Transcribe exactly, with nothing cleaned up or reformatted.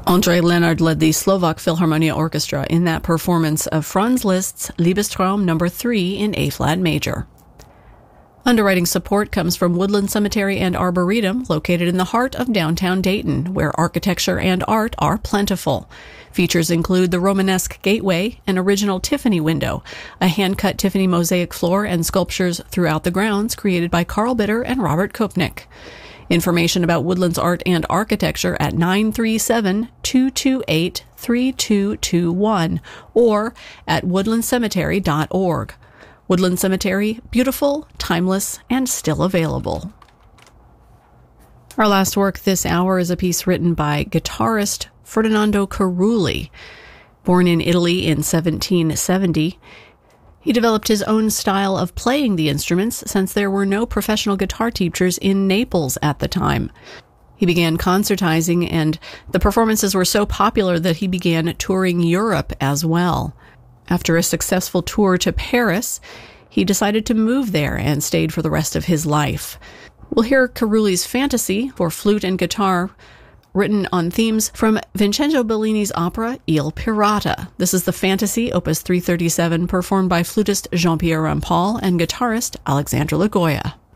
Ondřej Leonard led the Slovak Philharmonia Orchestra in that performance of Franz Liszt's Liebestraum number three in A-flat major. Underwriting support comes from Woodland Cemetery and Arboretum, located in the heart of downtown Dayton, where architecture and art are plentiful. Features include the Romanesque gateway, an original Tiffany window, a hand-cut Tiffany mosaic floor, and sculptures throughout the grounds created by Carl Bitter and Robert Kopnick. Information about Woodland's art and architecture at nine three seven, two two eight, three two two one or at woodland cemetery dot org. Woodland Cemetery, beautiful, timeless, and still available. Our last work this hour is a piece written by guitarist Ferdinando Carulli. Born in Italy in seventeen seventy, he developed his own style of playing the instruments since there were no professional guitar teachers in Naples at the time. He began concertizing, and the performances were so popular that he began touring Europe as well. After a successful tour to Paris, he decided to move there and stayed for the rest of his life. We'll hear Carulli's Fantasy for flute and guitar, written on themes from Vincenzo Bellini's opera Il Pirata. This is the Fantasy, opus three thirty-seven, performed by flutist Jean-Pierre Rampal and guitarist Alexandre Lagoya.